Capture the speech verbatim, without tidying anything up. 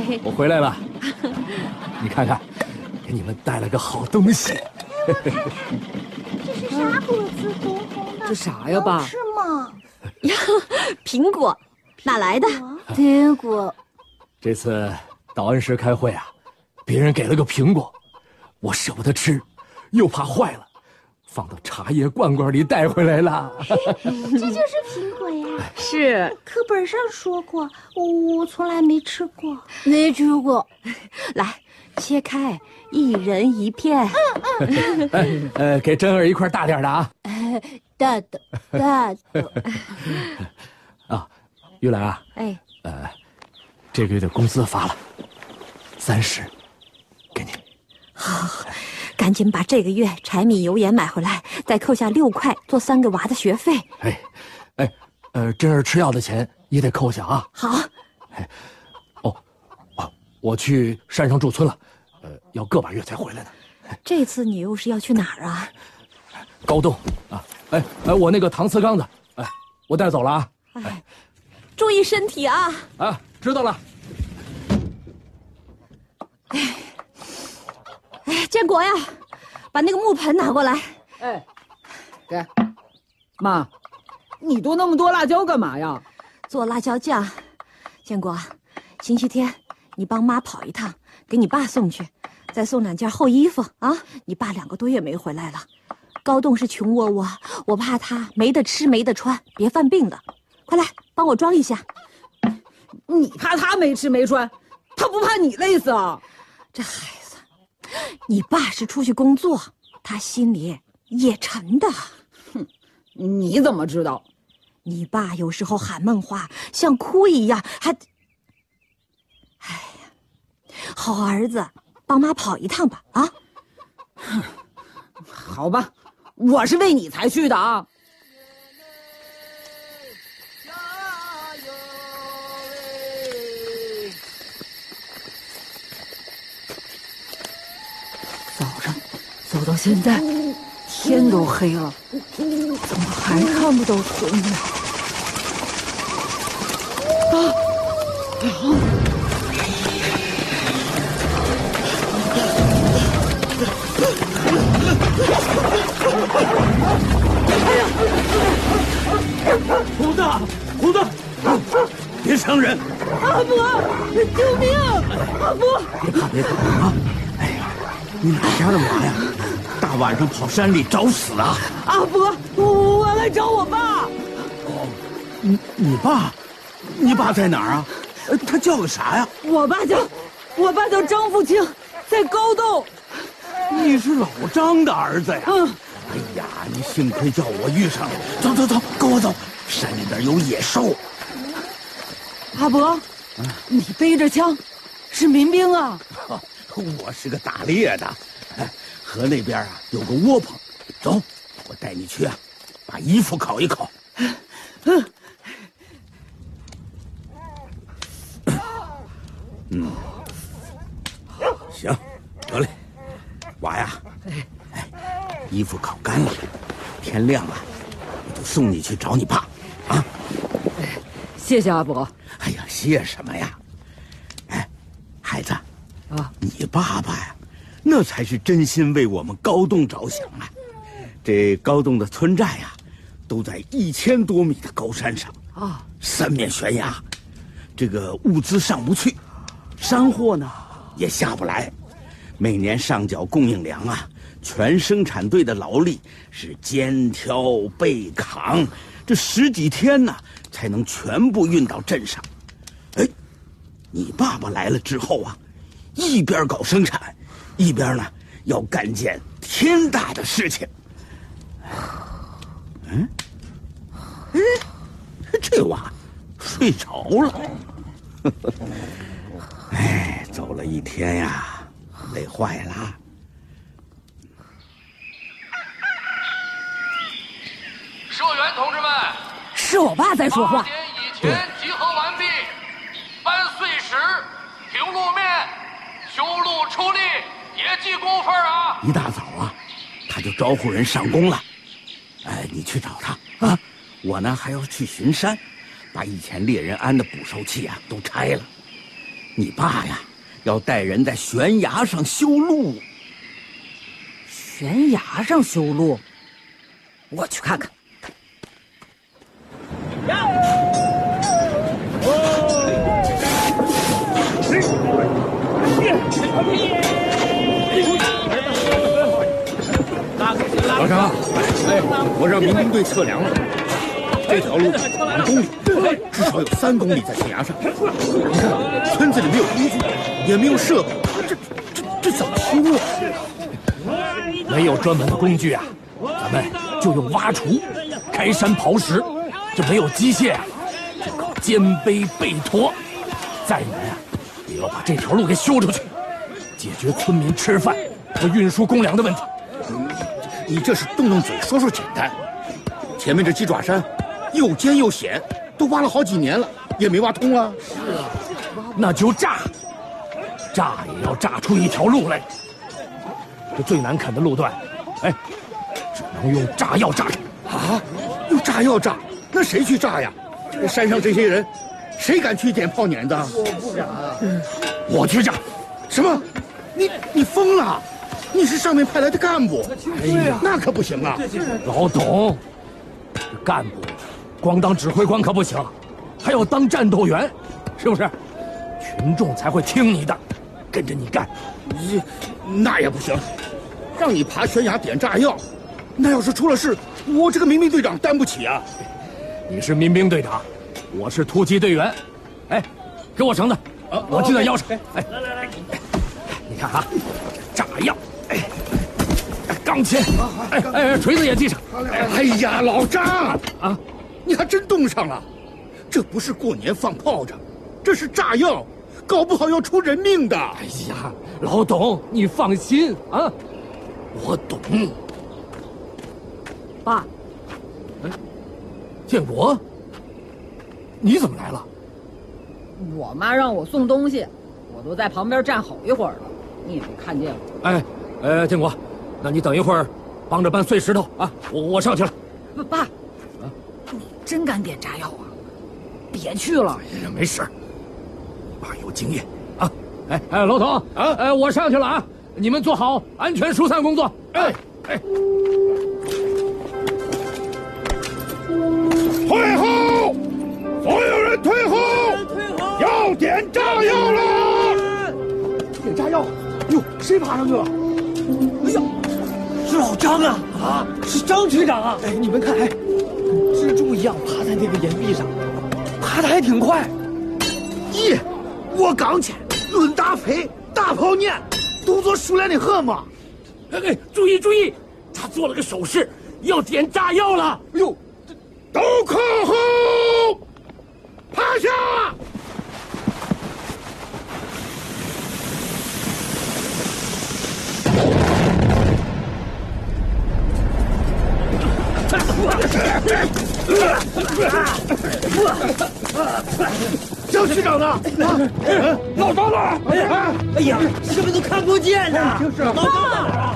我回来了，你看看，给你们带了个好东西。 哎，我看看，这是啥果子？红红的， 这啥呀，爸？ 是吗？ 呀，苹果，哪来的？ 苹果。 这次到恩施开会啊，别人给了个苹果，我舍不得吃，又怕坏了，放到茶叶罐罐里带回来了。 这就是苹果呀？ 是， 课本上说过，我我从来没吃过。 没吃过。来，切开，一人一片。 嗯嗯。呃，给珍儿一块大点的啊。 大的，大的。 啊，玉兰啊。 哎。 呃，这个月的工资发了，三十，给你。 好，赶紧把这个月柴米油盐买回来，再扣下六块做三个娃的学费。 哎，哎，呃，珍儿吃药的钱也得扣下啊。 好。 哎，哦，哦，我去山上驻村了，呃，要个把月才回来呢。 这次你又是要去哪儿啊？ 高洞啊，哎哎，我那个搪瓷缸子，哎，我带走了啊。 哎，注意身体啊！ 啊，知道了。 哎，哎，建国呀，把那个木盆拿过来。 哎，给，妈，你剁那么多辣椒干嘛呀？ 做辣椒酱。建国，星期天你帮妈跑一趟，给你爸送去，再送两件厚衣服啊！你爸两个多月没回来了，高栋是穷窝窝，我怕他没得吃没得穿，别犯病了。快来帮我装一下。 你怕他没吃没穿，他不怕你累死啊？ 这孩子，你爸是出去工作，他心里也沉的。 哼，你怎么知道？ 你爸有时候喊梦话，像哭一样，还……哎呀，好儿子，帮妈跑一趟吧，啊！ 哼，好吧，我是为你才去的啊。早上走到现在，天都黑了，怎么还看不到村呢？啊！啊！ 胡子，胡子，别伤人！ 阿伯，救命！阿伯， 别怕，别怕啊！哎呀，你哪家的娃呀？大晚上跑山里找死啊！ 阿伯，我我来找我爸。 哦，你你爸，你爸在哪儿啊？呃，他叫个啥呀？ 我爸叫，我爸叫张富清，在高洞。 你是老张的儿子呀？ 嗯。 哎呀，你幸亏叫我遇上了。走走走，跟我走，山里边有野兽。 阿伯，啊、你背着枪，是民兵啊？ 我是个打猎的，河那边啊有个窝棚，走，我带你去啊，把衣服烤一烤。嗯，嗯，行，得嘞，娃呀，哎，衣服烤干了，天亮了，我就送你去找你爸，啊。 谢谢阿伯。 哎呀，谢什么呀？哎，孩子，啊，你爸爸呀，那才是真心为我们高洞着想啊！这高洞的村寨呀，都在一千多米的高山上啊，三面悬崖，这个物资上不去，山货呢也下不来，每年上缴供应粮啊，全生产队的劳力是肩挑背扛，这十几天呢才能全部运到镇上。哎，你爸爸来了之后啊，一边搞生产，一边呢要干件天大的事情。嗯，哎，这娃睡着了。哎，走了一天呀，累坏了。 社员同志们， 是我爸在说话。 八点以前集合完毕，搬碎石、平路面、修路出力，别记工分啊！ 一大早啊，他就招呼人上工了。哎，你去找他啊！我呢还要去巡山，把以前猎人安的捕兽器啊都拆了。 你爸呀，要带人在悬崖上修路。 悬崖上修路，我去看看。 老张，哎，我让民兵队测量了，这条路两公里，至少有三公里在悬崖上。你看，村子里没有工具，也没有设备，这这这怎么修啊？没有专门的工具啊，咱们就用挖锄、开山刨石。这没有机械啊，就靠肩背背驮。再难啊，也要把这条路给修出去，解决村民吃饭和运输公粮的问题。 你这是动动嘴说说简单，前面这鸡爪山又尖又险，都挖了好几年了，也没挖通啊。 是啊，那就炸，炸也要炸出一条路来。这最难啃的路段，哎，只能用炸药炸啊！用炸药炸，那谁去炸呀？这山上这些人，谁敢去点炮碾的？ 我不敢，我去炸。 什么？你你疯了？你是上面派来的干部， 哎呀， 那可不行啊！ 老董，干部光当指挥官可不行，还要当战斗员，是不是？群众才会听你的，跟着你干。 你那也不行，让你爬悬崖点炸药，那要是出了事，我这个民兵队长担不起啊！ 你是民兵队长，我是突击队员。哎，给我绳子，我系在腰上。哎，来来来，你看啊，炸药。哎，钢钎，哎哎，锤子也系上。 哎呀，老张啊，你还真冻上了。这不是过年放炮仗，这是炸药，搞不好要出人命的。 哎呀，老董，你放心啊，我懂。 爸， 哎，建国，你怎么来了？ 我妈让我送东西，我都在旁边站好一会儿了，你也没看见我。 哎。呃，建国，那你等一会儿，帮着搬碎石头啊！我我上去了。 爸，啊，你真敢点炸药啊？别去了。 哎呀，没事，爸有经验啊！哎哎，老董啊，哎，我上去了啊！你们做好安全疏散工作。哎哎， 退后！所有人退后！退后！要点炸药了！ 点炸药！哟，谁爬上去了？哎呀，是老张啊！啊，是张局长啊！哎，你们看，哎，蜘蛛一样爬在那个岩壁上，爬得还挺快。 咦，我刚去，论大飞，大炮念，动作熟练的很嘛。 哎哎，注意注意，他做了个手势，要点炸药了。哎呦， 都靠后，趴下！张局长呢？啊，老张呢？哎呀，哎呀，什么都看不见呐！就是老张呢？